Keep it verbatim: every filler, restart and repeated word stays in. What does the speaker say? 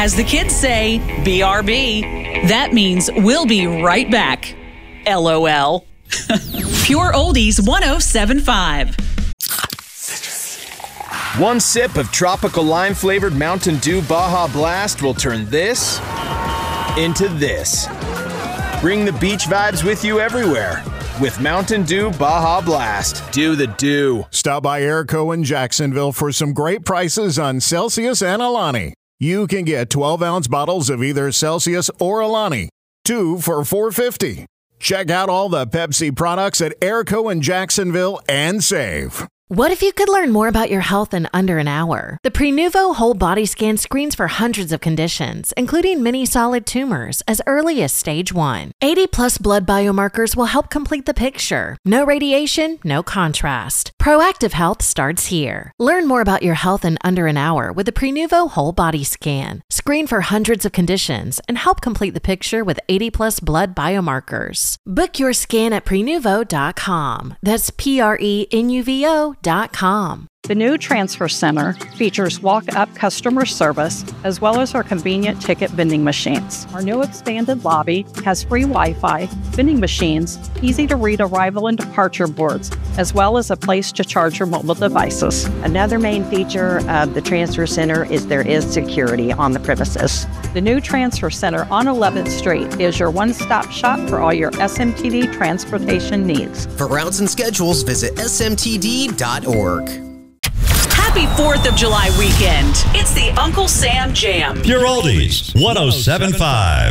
As the kids say, B R B. That means we'll be right back. L O L. Pure Oldies one oh seven point five. One sip of tropical lime-flavored Mountain Dew Baja Blast will turn this into this. Bring the beach vibes with you everywhere with Mountain Dew Baja Blast. Do the do. Stop by Airco in Jacksonville for some great prices on Celsius and Alani. You can get twelve-ounce bottles of either Celsius or Alani, two for four dollars and fifty cents. Check out all the Pepsi products at Airco in Jacksonville and save. What if you could learn more about your health in under an hour? The Prenuvo Whole Body Scan screens for hundreds of conditions, including many solid tumors, as early as stage one. eighty plus blood biomarkers will help complete the picture. No radiation, no contrast. Proactive health starts here. Learn more about your health in under an hour with the Prenuvo Whole Body Scan. Screen for hundreds of conditions and help complete the picture with eighty plus blood biomarkers. Book your scan at prenuvo dot com. That's P R E N U V O dot com. The new Transfer Center features walk-up customer service as well as our convenient ticket vending machines. Our new expanded lobby has free Wi-Fi, vending machines, easy-to-read arrival and departure boards, as well as a place to charge your mobile devices. Another main feature of the Transfer Center is there is security on the premises. The new Transfer Center on eleventh Street is your one-stop shop for all your S M T D transportation needs. For routes and schedules, visit S M T D dot org. Happy fourth of July weekend. It's the Uncle Sam Jam. Pure Oldies one oh seven point five.